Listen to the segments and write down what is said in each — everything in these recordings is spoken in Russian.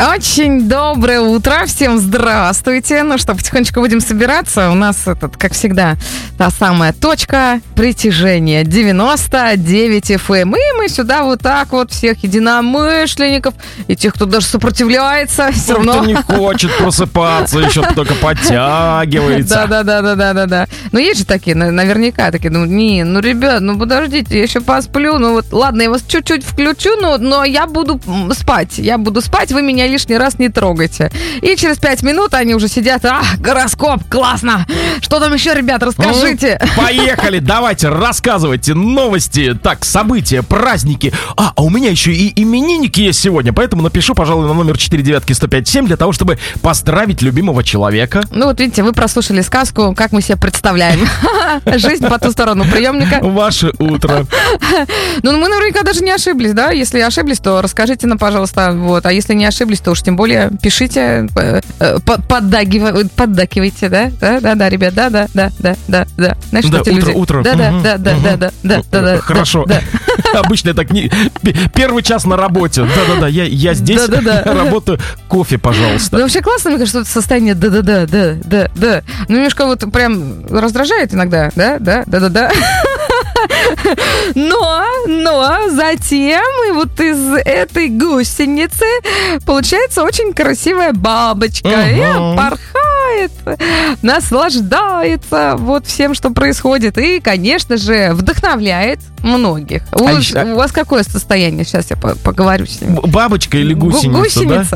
Очень доброе утро, всем здравствуйте. Ну что, потихонечку будем собираться. У нас, как всегда, та самая точка притяжения 99 FM. И мы сюда вот так вот всех единомышленников и тех, кто даже сопротивляется, все равно... Кто не хочет просыпаться, еще только подтягивается. Да. Ну есть же такие, наверняка такие, ребят, подождите, я еще посплю. Ну вот, ладно, я вас чуть-чуть включу, но я буду спать. Вы меня лишний раз не трогайте. И через 5 минут они уже сидят. Гороскоп, классно! Что там еще, ребят, расскажите. Поехали, давайте, рассказывайте новости. Так, события, праздники. А у меня еще и именинники есть сегодня, поэтому напишу, пожалуй, на номер 49157 для того, чтобы поздравить любимого человека. Ну вот видите, вы прослушали сказку, как мы себе представляем жизнь по ту сторону приемника. Ваше утро. Ну, мы наверняка даже не ошиблись, да? Если ошиблись, то расскажите нам, пожалуйста. Вот. А если не ошиблись, то уж тем более пишите, поддакивайте, да? Да, ребят, да. Знаешь, да, что люди... утро. Да. Хорошо. Обычно так не... Первый час на работе. Да, я здесь работаю. Кофе, пожалуйста. Ну, вообще классно, мне кажется, это состояние да. Ну, немножко вот прям раздражает иногда, да. Но затем и вот из этой гусеницы получается очень красивая бабочка. И порхает, наслаждается вот всем, что происходит. И, конечно же, вдохновляет многих. У вас какое состояние? Сейчас я поговорю с ним. Бабочка или гусеница? Гусеница.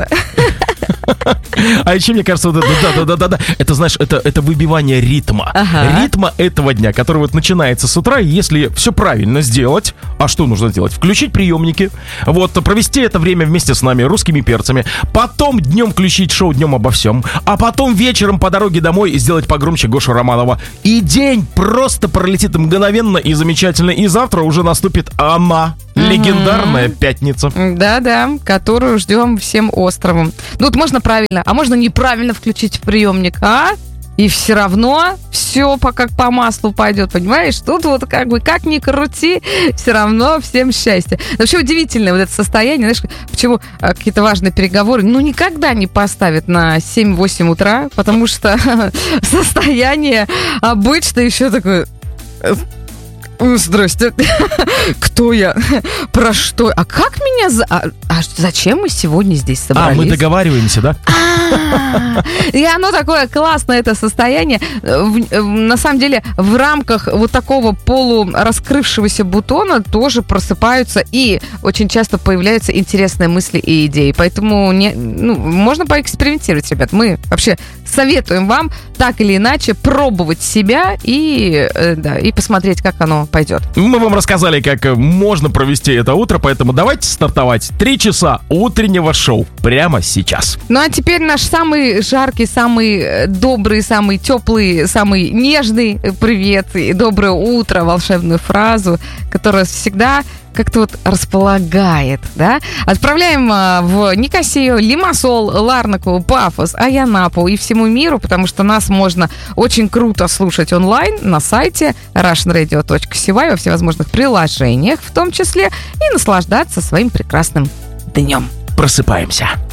А еще, мне кажется, вот это, это, знаешь, это выбивание ритма. Ритма этого дня, который вот начинается с утра, и если все правильно сделать, а что нужно сделать? Включить приемники, вот, провести это время вместе с нами, русскими перцами, потом днем включить шоу «Днем обо всем», а потом вечером по дороге домой сделать погромче Гошу Романова. И день просто пролетит мгновенно и замечательно, и завтра уже наступит она. Легендарная пятница. Да, которую ждем всем островом. Ну, вот можно правильно, а можно неправильно включить приемник, И все равно все как по маслу пойдет, понимаешь? Тут вот как ни крути, все равно всем счастье. Вообще удивительное вот это состояние, знаешь, почему какие-то важные переговоры, никогда не поставят на 7-8 утра, потому что состояние обычно еще такое... Здрасте. Кто я? Про что? А как меня... зачем мы сегодня здесь собрались? Мы договариваемся, да? И оно такое классное, это состояние. На самом деле, в рамках вот такого полураскрывшегося бутона тоже просыпаются и очень часто появляются интересные мысли и идеи. Поэтому можно поэкспериментировать, ребят. Мы вообще советуем вам так или иначе пробовать себя и посмотреть, как оно пойдет. Мы вам рассказали, как можно провести это утро, поэтому давайте стартовать. 3 часа утреннего шоу прямо сейчас. Ну а теперь наш самый жаркий, самый добрый, самый теплый, самый нежный привет и доброе утро, волшебную фразу, которая всегда как-то вот располагает, да? Отправляем в Никосию, Лимассол, Ларнаку, Пафос, Аянапу и всему миру, потому что нас можно очень круто слушать онлайн на сайте russianradio.cy во всевозможных приложениях в том числе и наслаждаться своим прекрасным днем. Просыпаемся.